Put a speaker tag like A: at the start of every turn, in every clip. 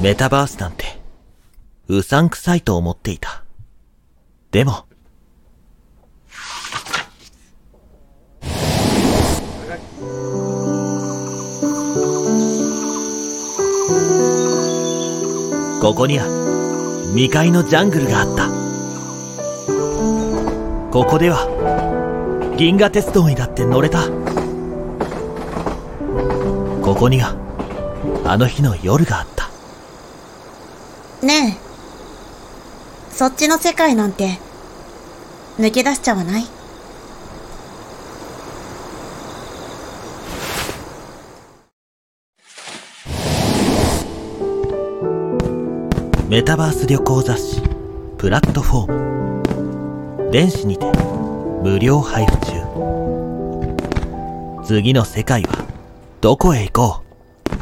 A: メタバースなんて、うさんくさいと思っていた。でも、ここには未開のジャングルがあった。ここでは銀河鉄道にだって乗れた。ここにはあの日の夜があった。
B: ねえ、そっちの世界なんて抜け出しちゃわない？
A: メタバース旅行雑誌プラットフォーム、電子にて無料配布中。次の世界はどこへ行こう。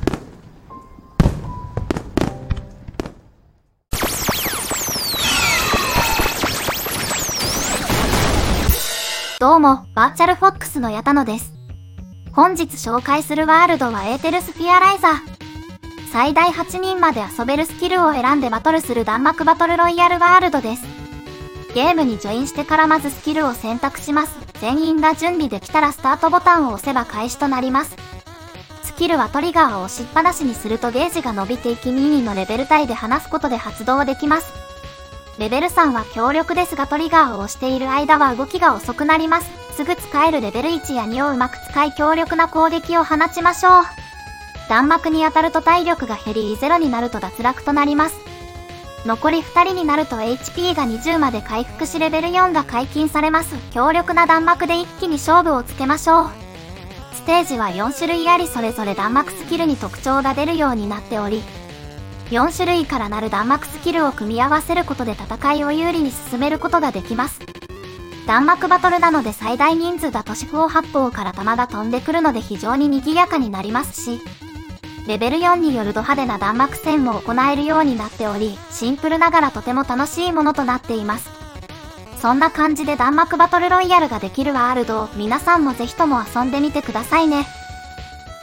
C: どうも、バーチャルフォックスの矢田野です。本日紹介するワールドはエーテルスフィアライザー。最大8人まで遊べるスキルを選んでバトルする弾幕バトルロイヤルワールドです。ゲームにジョインしてからまずスキルを選択します。全員が準備できたらスタートボタンを押せば開始となります。スキルはトリガーを押しっぱなしにするとゲージが伸びていき22のレベル帯で離すことで発動できます。レベル3は強力ですがトリガーを押している間は動きが遅くなります。すぐ使えるレベル1や2をうまく使い強力な攻撃を放ちましょう。弾幕に当たると体力が減り0になると脱落となります。残り2人になると HP が20まで回復しレベル4が解禁されます。強力な弾幕で一気に勝負をつけましょう。ステージは4種類ありそれぞれ弾幕スキルに特徴が出るようになっており、4種類からなる弾幕スキルを組み合わせることで戦いを有利に進めることができます。弾幕バトルなので最大人数だと四方八方から弾が飛んでくるので非常に賑やかになりますし、レベル4によるド派手な弾幕戦も行えるようになっており、シンプルながらとても楽しいものとなっています。そんな感じで弾幕バトルロイヤルができるワールドを皆さんもぜひとも遊んでみてくださいね。